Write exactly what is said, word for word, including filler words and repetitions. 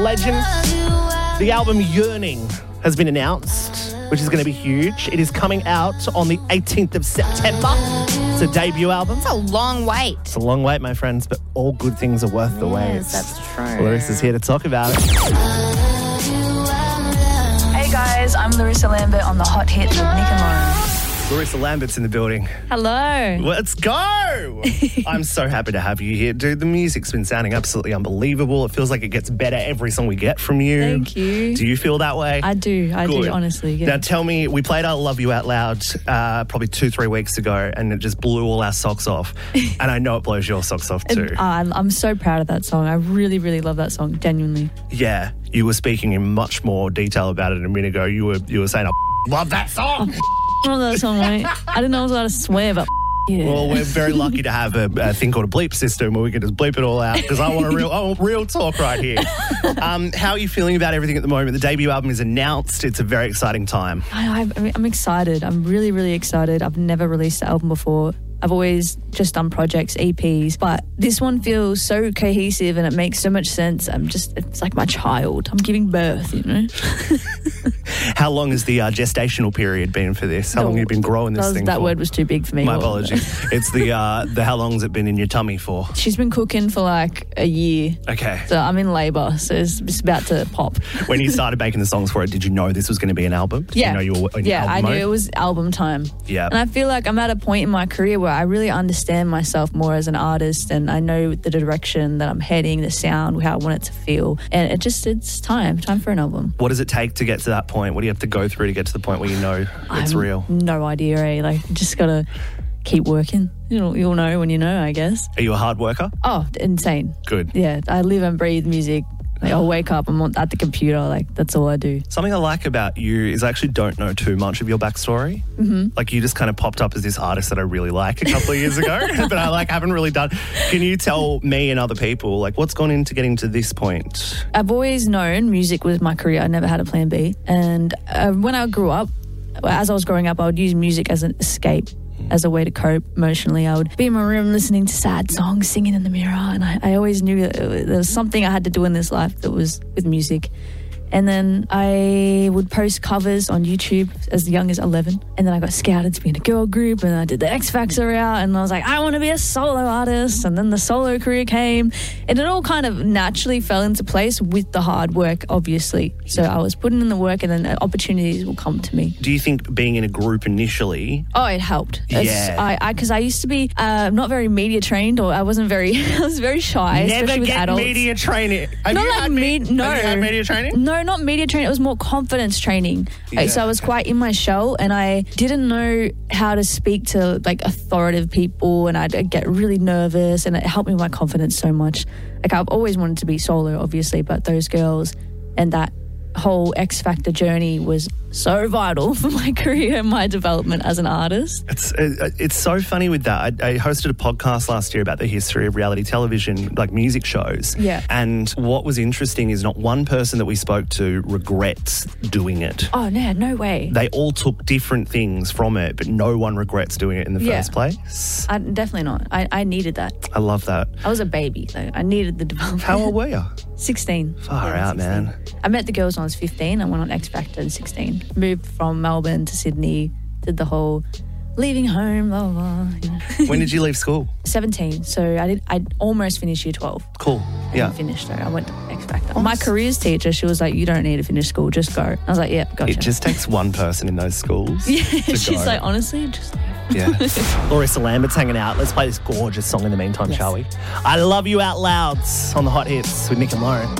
Legend. The album Yearning has been announced, which is going to be huge. It is coming out on the eighteenth of September. It's a debut album. It's a long wait. It's a long wait, my friends, but all good things are worth the wait. Yes, that's true. Larissa's here to talk about it. Hey guys, I'm Larissa Lambert on The Hot Hits with Nick and Lauren. Larissa Lambert's in the building. Hello. Let's go! I'm so happy to have you here. Dude, the music's been sounding absolutely unbelievable. It feels like it gets better every song we get from you. Thank you. Do you feel that way? I do. I Good. do, honestly. Yeah. Now tell me, we played I Love You Out Loud uh, probably two, three weeks ago, and it just blew all our socks off. And I know it blows your socks off too. And, uh, I'm, I'm so proud of that song. I really, really love that song, genuinely. Yeah, you were speaking in much more detail about it a minute ago. You were you were saying, I love that song. I love that song, mate. I didn't know I was allowed to swear, but yeah. Well, we're very lucky to have a, a thing called a bleep system where we can just bleep it all out because I want a real, I want real talk right here. Um, how are you feeling about everything at the moment? The debut album is announced. It's a very exciting time. I, I, I'm excited. I'm really, really excited. I've never released an album before. I've always just done projects, E Ps, but this one feels so cohesive and it makes so much sense. I'm just, it's like my child. I'm giving birth, you know. How long has the uh, gestational period been for this? How long have you been growing this that was, thing that for? word was too big for me. My apologies. It's the, uh, the how long has it been in your tummy for? She's been cooking for like a year. Okay. So I'm in labour, so it's, it's about to pop. When you started making the songs for it, did you know this was going to be an album? Did yeah. you know you were in yeah, album I mode? knew it was album time. Yeah. And I feel like I'm at a point in my career where I really understand myself more as an artist and I know the direction that I'm heading, the sound, how I want it to feel. And it just, it's time, time for an album. What does it take to get to that point? What do you have to go through to get to the point where you know it's I'm real? No idea, eh? Like, just got to keep working. You'll, you'll know when you know, I guess. Are you a hard worker? Oh, insane. Good. Yeah, I live and breathe music. Like, I'll wake up, I'm at the computer, like, that's all I do. Something I like about you is I actually don't know too much of your backstory. Mm-hmm. Like, you just kind of popped up as this artist that I really like a couple of years ago, but I, like, haven't really done. Can you tell me and other people, like, what's gone into getting to this point? I've always known music was my career. I never had a plan B. And uh, when I grew up, as I was growing up, I would use music as an escape, as a way to cope emotionally. I would be in my room listening to sad songs, singing in the mirror, and I, I always knew that there was something I had to do in this life that was with music. And then I would post covers on YouTube as young as eleven. And then I got scouted to be in a girl group and I did the X Factor route and I was like, I want to be a solo artist. And then the solo career came and it all kind of naturally fell into place with the hard work, obviously. So I was putting in the work and then opportunities will come to me. Do you think being in a group initially... Oh, it helped. It's, Yeah. I Because I, I used to be uh, not very media trained or I wasn't very, I was very shy, Never especially with get adults. media training. Have Not you like had me- no. Have you had media training? No, not media training. It was more confidence training. Like, Yeah. so I was quite in my shell and I didn't know how to speak to like authoritative people and I'd get really nervous and it helped me with my confidence so much. Like I've always wanted to be solo, obviously, but those girls and that whole X Factor journey was so vital for my career and my development as an artist. It's uh, it's so funny with that. I, I hosted a podcast last year about the history of reality television, like music shows. Yeah. And what was interesting is not one person that we spoke to regrets doing it. Oh, no, no way. They all took different things from it, but no one regrets doing it in the Yeah. first place. I, definitely not. I, I needed that. I love that. I was a baby, though. I needed the development. How old were you? sixteen. Far Yeah, out, sixteen. man. I met the girls when I was fifteen. I went on X Factor at sixteen. Moved from Melbourne to Sydney. Did the whole leaving home, blah, blah, blah. You know. When did you leave school? seventeen. So I did. I almost finished year twelve. Cool. I Yeah. didn't finish though. I went to X Factor. My careers teacher, she was like, "You don't need to finish school. Just go." I was like, "Yeah, gotcha." It just takes one person in those schools. yeah. to She's go. like, honestly, just. Yeah. Larissa Lambert's hanging out. Let's play this gorgeous song in the meantime, Yes. shall we? I Love You Out Loud on the Hot Hits with Nick and Lauren.